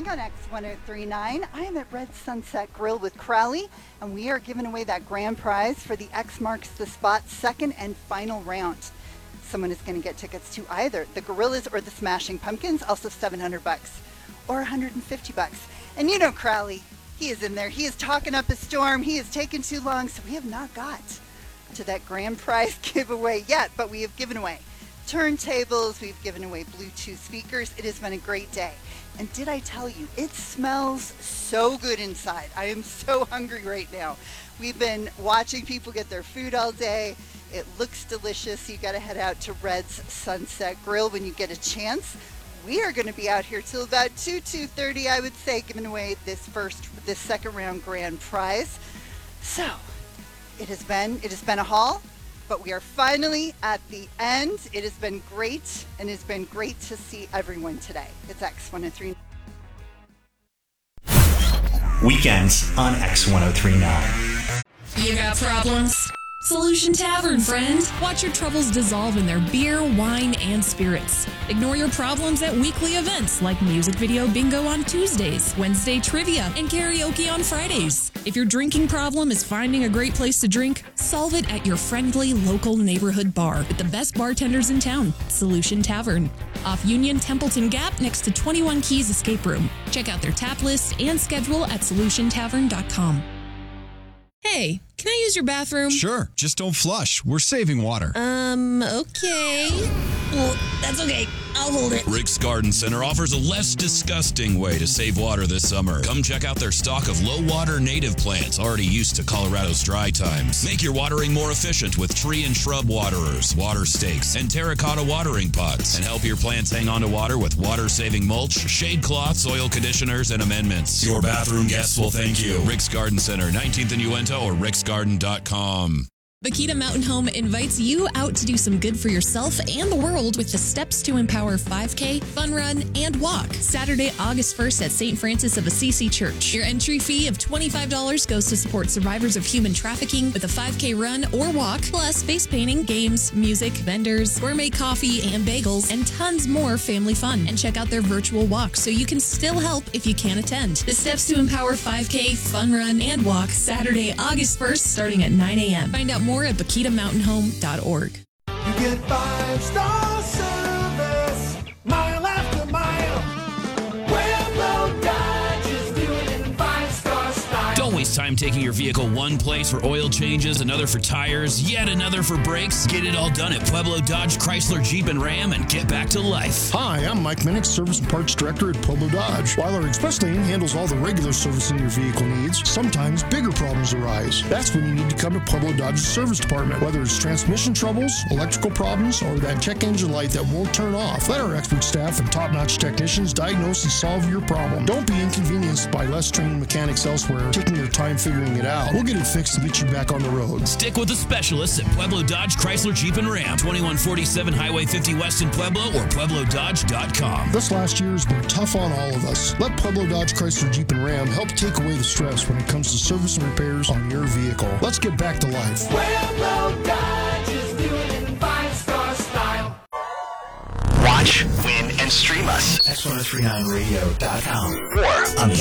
morning on X1039. I am at Red Sunset Grill with Crowley, and we are giving away that grand prize for the X Marks the Spot second and final round. Someone is going to get tickets to either the Gorillas or the Smashing Pumpkins, also $700 or $150. And you know Crowley, he is in there. He is talking up a storm. He is taking too long, so we have not got to that grand prize giveaway yet, but we have given away turntables, we've given away Bluetooth speakers. It has been a great day. And did I tell you, it smells so good inside. I am so hungry right now. We've been watching people get their food all day. It looks delicious. You got to head out to Red's Sunset Grill when you get a chance. We are going to be out here till about 2:30, I would say, giving away this second round grand prize. So it has been a haul. But we are finally at the end. It has been great, and it's been great to see everyone today. It's X1039. Weekends on X1039. You got problems? Solution Tavern, friend. Watch your troubles dissolve in their beer, wine, and spirits. Ignore your problems at weekly events like music video bingo on Tuesdays, Wednesday trivia, and karaoke on Fridays. If your drinking problem is finding a great place to drink, solve it at your friendly local neighborhood bar with the best bartenders in town, Solution Tavern. Off Union Templeton Gap next to 21 Keys Escape Room. Check out their tap list and schedule at solutiontavern.com. Hey, can I use your bathroom? Sure, just don't flush. We're saving water. Okay. Well, that's okay. I'll hold it. Rick's Garden Center offers a less disgusting way to save water this summer. Come check out their stock of low-water native plants already used to Colorado's dry times. Make your watering more efficient with tree and shrub waterers, water stakes, and terracotta watering pots. And help your plants hang on to water with water-saving mulch, shade cloths, oil conditioners, and amendments. Your bathroom guests will thank you. Rick's Garden Center, 19th and Uinta, or ricksgarden.com. Bakita Mountain Home invites you out to do some good for yourself and the world with the Steps to Empower 5K, Fun Run, and Walk. Saturday, August 1st at St. Francis of Assisi Church. Your entry fee of $25 goes to support survivors of human trafficking with a 5K run or walk, plus face painting, games, music, vendors, gourmet coffee and bagels, and tons more family fun. And check out their virtual walk so you can still help if you can't attend. The Steps to Empower 5K, Fun Run, and Walk, Saturday, August 1st, starting at 9 a.m. Find out more at BakitaMountainHome.org. You get 5-star service, mile after mile. Pueblo Dodge is doing it in 5-star style. Don't waste time taking your vehicle one place for oil changes, another for tires, yet another for brakes. Get it all done at Pueblo Dodge, Chrysler, Jeep, and Ram and get back to life. Hi, I'm Mike Minnick, Service and Parts Director at Pueblo Dodge. While our Express Lane handles all the regular servicing your vehicle needs, sometimes bigger problems arise. That's when you need to come to Pueblo Dodge's service department. Whether it's transmission troubles, electrical problems, or that check engine light that won't turn off, let our expert staff and top-notch technicians diagnose and solve your problem. Don't be inconvenienced by less trained mechanics elsewhere taking their time figuring it out. We'll get it fixed and get you back on the road. Stick with the specialists at Pueblo Dodge, Chrysler, Jeep, and Ram. 2147 Highway 50 West in Pueblo or PuebloDodge.com. This last year has been tough on all of us. Let Pueblo Dodge, Chrysler, Jeep, and Ram help take away the stress when it comes to service and repairs on your vehicle. Let's get back to life. Pueblo Dodge is doing it in 5-star style. Watch, win, and stream us. X1039radio.com or on the